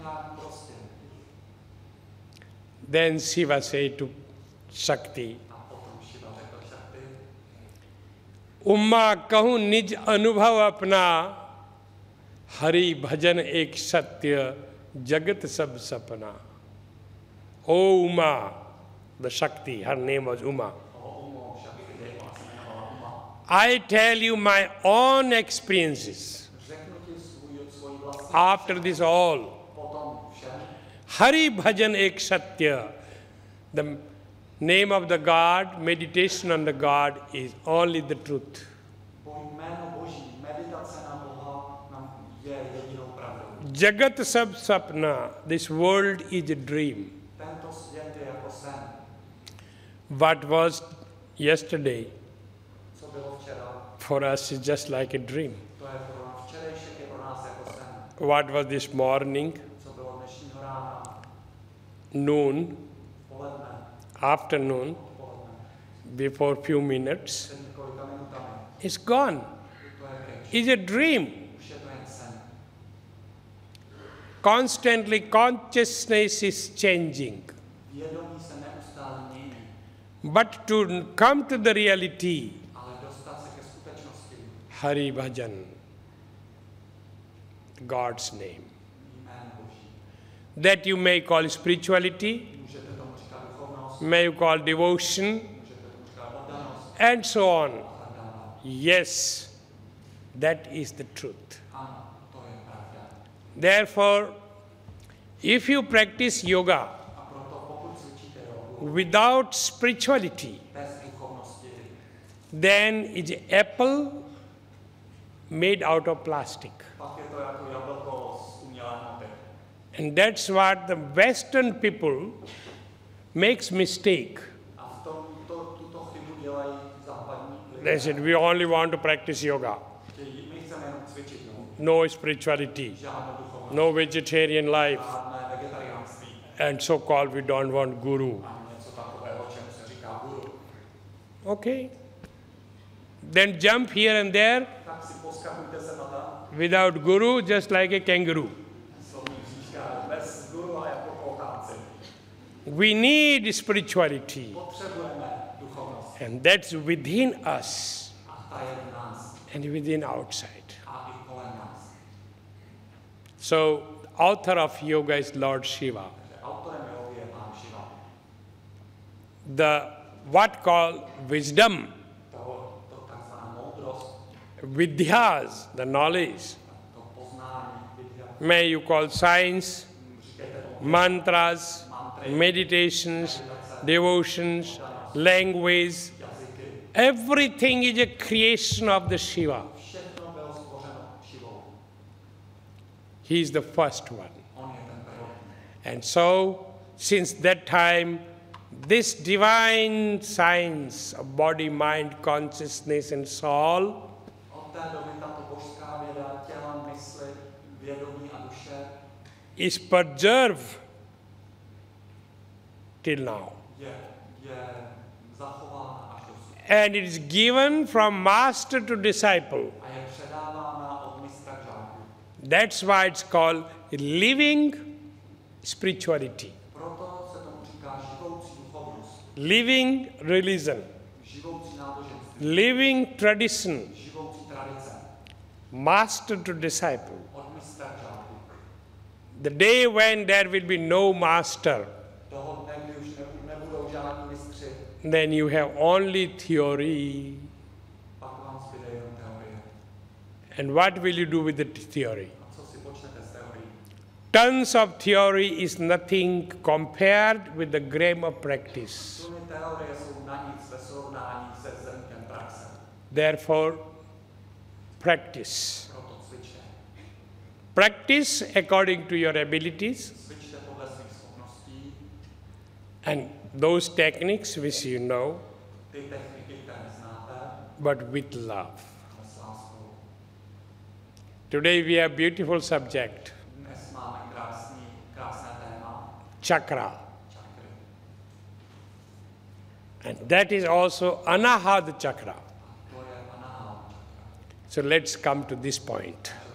Then Shiva said to Shakti, उम्मा कहूँ निज अनुभव अपना, हरि भजन एक सत्य, जगत सब सपना. Oh Uma, the Shakti, her name was Uma. I tell you my own experiences. After this all, Hari Bhajan Ek Satya, the name of the God, meditation on the God is only the truth. Jagat Sab Sapna, this world is a dream. What was yesterday for us is just like a dream. What was this morning, noon, afternoon, before few minutes, it's gone. It's a dream. Constantly consciousness is changing. But to come to the reality, Hari Bhajan, God's name. That you may call spirituality, may you call devotion, and so on. Yes, that is the truth. Therefore, if you practice yoga without spirituality, then it's an apple made out of plastic. And that's what the Western people makes mistake. They said, we only want to practice yoga. No spirituality, no vegetarian life, and so-called we don't want guru. Okay. Then jump here and there without guru, just like a kangaroo. We need spirituality, and that's within us and within outside. So, author of yoga is Lord Shiva. The what called wisdom, vidyas, the knowledge, may you call science, mantras, meditations, devotions, language, everything is a creation of the Shiva. He is the first one. And so, since that time, this divine science of body, mind, consciousness, and soul is preserved till now. And it is given from master to disciple. That's why it's called living spirituality, living religion, living tradition, master to disciple. The day when there will be no master, then you have only theory. And what will you do with the theory? Tons of theory is nothing compared with the gram of practice. Therefore, practice. Practice according to your abilities and those techniques which you know, but with love. Today we have a beautiful subject, chakra. And that is also Anahad chakra. So let's come to this point.